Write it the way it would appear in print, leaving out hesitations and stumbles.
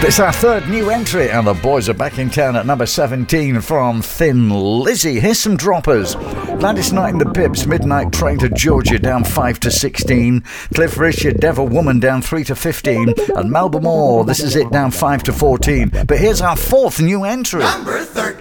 It's our third new entry, and the boys are back in town at number 17 from Thin Lizzy. Here's some droppers. Gladys Knight and the Pips, Midnight Train to Georgia, down 5 to 16. Cliff Richard, Devil Woman, down 3 to 15. And Melba Moore, This Is It, down 5 to 14. But here's our fourth new entry. Number 13.